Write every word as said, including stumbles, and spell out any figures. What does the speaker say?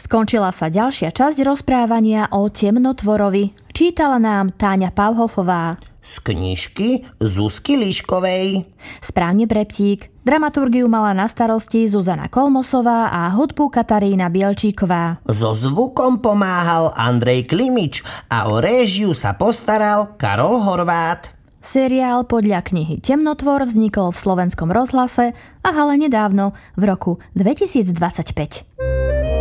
Skončila sa ďalšia časť rozprávania o temnotvorovi. Čítala nám Táňa Pauhofová. Z knižky Zuzky Líškovej. Správne, Breptík. Dramaturgiu mala na starosti Zuzana Kolmosová a hudbu Katarína Bielčíková. So zvukom pomáhal Andrej Klimič a o réžiu sa postaral Karol Horvát. Seriál podľa knihy Temnotvor vznikol v Slovenskom rozhlase a ale nedávno, v roku dvetisícdvadsaťpäť.